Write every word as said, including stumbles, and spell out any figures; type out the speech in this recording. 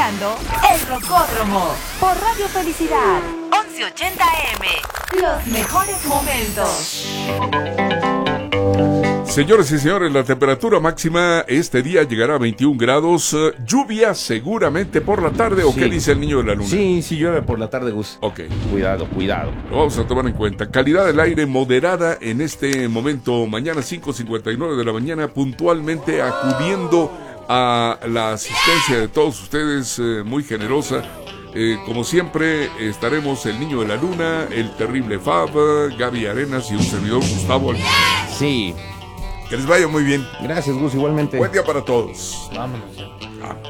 escuchando El Rocódromo por Radio Felicidad once ochenta A M. Los mejores momentos. Señores y señores, la temperatura máxima este día llegará a veintiún grados. Uh, lluvia seguramente por la tarde. ¿O Sí. qué dice el niño de la luna? Sí, sí llueve por la tarde, Gus. Ok. Cuidado, cuidado. Lo vamos a tomar en cuenta. Calidad del aire moderada en este momento. Mañana cinco cincuenta y nueve de la mañana, puntualmente acudiendo a la asistencia de todos ustedes, eh, muy generosa. Eh, como siempre, estaremos el niño de la luna, el terrible Fab, Gaby Arenas y un servidor Gustavo Almeida. Sí. Que les vaya muy bien. Gracias, Gus, igualmente. Buen día para todos. Vámonos. Ah.